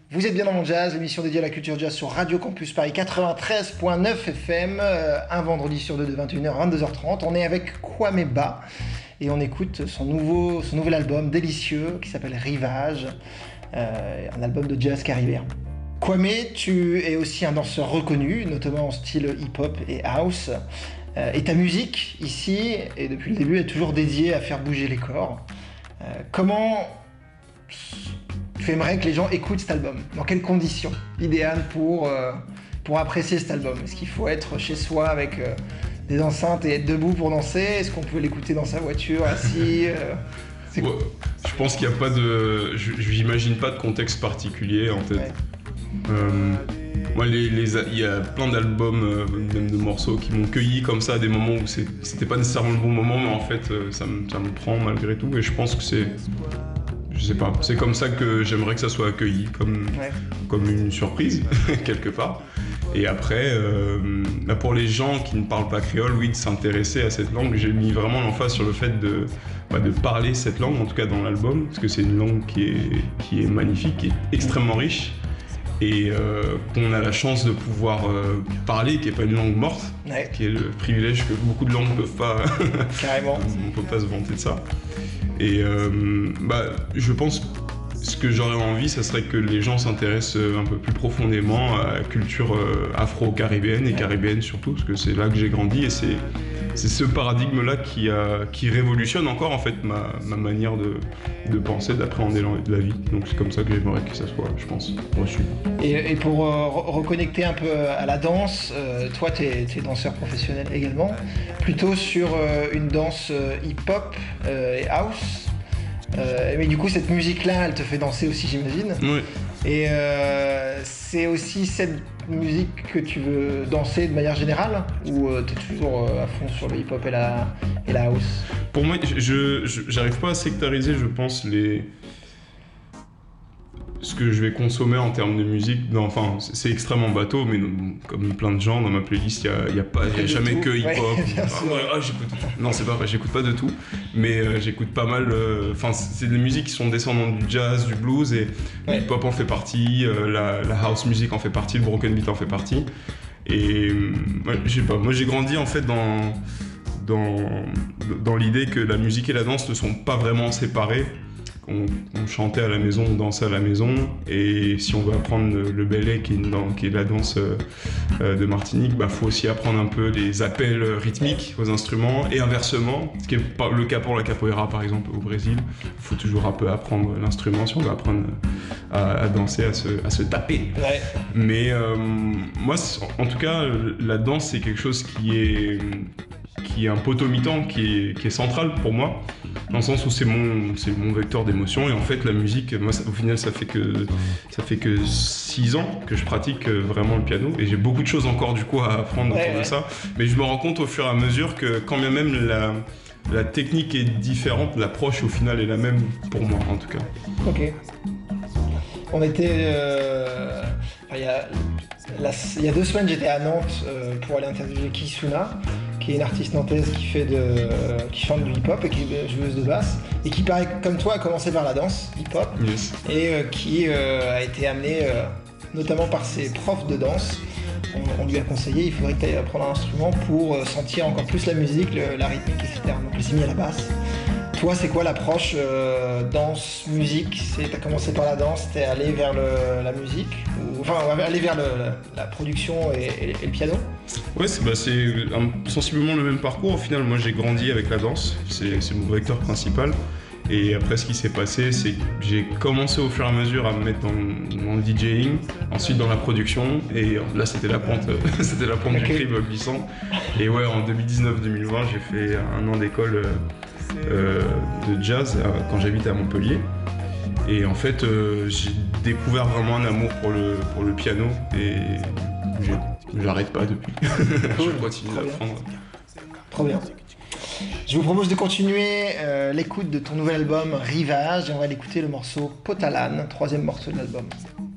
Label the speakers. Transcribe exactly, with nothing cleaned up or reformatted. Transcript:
Speaker 1: Vous êtes bien dans Mon Jazz, l'émission dédiée à la culture jazz sur Radio Campus Paris quatre-vingt-treize virgule neuf F M, euh, un vendredi sur deux de vingt et une heures à vingt-deux heures trente. On est avec Kwame Ba et on écoute son, nouveau, son nouvel album délicieux qui s'appelle Rivage, euh, un album de jazz caribéen. Kwame, tu es aussi un danseur reconnu, notamment en style hip-hop et house. Euh, et ta musique, ici, et depuis le début, est toujours dédiée à faire bouger les corps. Euh, comment tu aimerais que les gens écoutent cet album? Dans quelles conditions idéales pour, euh, pour apprécier cet album? Est-ce qu'il faut être chez soi avec euh, des enceintes et être debout pour danser? Est-ce qu'on peut l'écouter dans sa voiture, assis euh,
Speaker 2: ouais, Je pense qu'il n'y a pas de... Je n'imagine pas de contexte particulier, en fait. Ouais. Euh, moi, les, les, il y a plein d'albums, euh, même de morceaux qui m'ont cueilli comme ça à des moments où c'est, c'était pas nécessairement le bon moment, mais en fait, euh, ça, me, ça me prend malgré tout. Et je pense que c'est... Je sais pas, c'est comme ça que j'aimerais que ça soit accueilli, comme, ouais. comme une surprise, quelque part. Et après, euh, bah pour les gens qui ne parlent pas créole, oui, de s'intéresser à cette langue, j'ai mis vraiment l'emphase sur le fait de, bah, de parler cette langue, en tout cas dans l'album, parce que c'est une langue qui est, qui est magnifique, qui est extrêmement riche, et euh, qu'on a la chance de pouvoir euh, parler, qui n'est pas une langue morte, ouais. qui est le privilège que beaucoup de langues ne peuvent pas...
Speaker 1: Carrément.
Speaker 2: On ne peut pas se vanter de ça. Et euh, bah, je pense ce que j'aurais envie, ça serait que les gens s'intéressent un peu plus profondément à la culture euh, afro-caribéenne et caribéenne surtout, parce que c'est là que j'ai grandi et c'est, c'est ce paradigme-là qui, a, qui révolutionne encore en fait ma, ma manière de, de penser, d'appréhender la, la vie. Donc c'est comme ça que j'aimerais que ça soit, je pense, reçu.
Speaker 1: Et, et pour euh, reconnecter un peu à la danse, euh, toi t'es, t'es danseur professionnel également, plutôt sur euh, une danse euh, hip-hop euh, et house. Euh, mais du coup, cette musique-là, elle te fait danser aussi, j'imagine.
Speaker 2: Oui.
Speaker 1: Et euh, c'est aussi cette musique que tu veux danser de manière générale, ou euh, t'es toujours euh, à fond sur le hip-hop et la, et la house?
Speaker 2: Pour moi, je, je, j'arrive pas à sectariser, je pense, les... ce que je vais consommer en termes de musique. Non, enfin, c'est extrêmement bateau, mais non, comme plein de gens dans ma playlist, il n'y a, y a, pas, y a jamais tout. que hip-hop.
Speaker 1: Ouais,
Speaker 2: ah, ouais, ah, j'écoute... Non, c'est pas vrai, j'écoute pas de tout, mais euh, j'écoute pas mal. Enfin, euh, c'est des musiques qui sont descendantes du jazz, du blues, et ouais. le hip-hop en fait partie, euh, la, la house music en fait partie, le broken beat en fait partie. Et ouais, je sais pas, moi j'ai grandi en fait dans, dans, dans l'idée que la musique et la danse ne sont pas vraiment séparées. On, on chantait à la maison, on dansait à la maison, et si on veut apprendre le, le belly, qui est, dans, qui est la danse euh, de Martinique, bah faut aussi apprendre un peu les appels rythmiques aux instruments, et inversement, ce qui est pas le cas pour la capoeira par exemple au Brésil, il faut toujours un peu apprendre l'instrument si on veut apprendre à, à danser, à se, à se taper.
Speaker 1: Ouais.
Speaker 2: Mais euh, moi, en tout cas, la danse c'est quelque chose qui est... qui est un potomitan, qui est, qui est central pour moi, dans le sens où c'est mon, c'est mon vecteur d'émotion. Et en fait, la musique, moi, ça, au final, ça fait que ça fait que six ans que je pratique vraiment le piano, et j'ai beaucoup de choses encore du coup à apprendre ouais, autour ouais. de ça. Mais je me rends compte au fur et à mesure que quand bien même la, la technique est différente, l'approche au final est la même pour moi, en tout cas.
Speaker 1: Ok. On était... Euh... Il y a, la, il y a deux semaines, j'étais à Nantes euh, pour aller interviewer Kisuna, qui est une artiste nantaise qui, fait de, euh, qui chante du hip-hop et qui est joueuse de basse, et qui, pareil, comme toi, a commencé par la danse hip-hop,
Speaker 2: yes.
Speaker 1: et euh, qui euh, a été amenée, euh, notamment par ses profs de danse. On, on lui a conseillé, il faudrait que tu ailles apprendre un instrument pour euh, sentir encore plus la musique, le, la rythmique, et cetera. Donc, elle s'est mise à la basse. Toi, c'est quoi l'approche euh, danse, musique? C'est, t'as commencé par la danse, t'es allé vers le, la musique, ou, enfin, aller vers le, la, la production et, et, et le piano?
Speaker 2: Ouais, c'est, bah, c'est un, sensiblement le même parcours. Au final, moi, j'ai grandi avec la danse, c'est, c'est mon vecteur principal. Et après, ce qui s'est passé, c'est que j'ai commencé au fur et à mesure à me mettre dans, dans le DJing, ensuite dans la production, et là, c'était la pente, c'était la pente okay. du crib glissant. Et ouais, en deux mille dix-neuf deux mille vingt, j'ai fait un an d'école euh, de jazz euh, quand j'habitais à Montpellier. Et en fait, euh, j'ai découvert vraiment un amour pour le, pour le piano, et j'ai, j'arrête pas depuis.
Speaker 1: Cool.
Speaker 2: Je continue
Speaker 1: Trop
Speaker 2: d'apprendre.
Speaker 1: Bien. Trop bien. Je vous propose de continuer euh, l'écoute de ton nouvel album Rivage, et on va l'écouter le morceau Potalan, troisième morceau de l'album.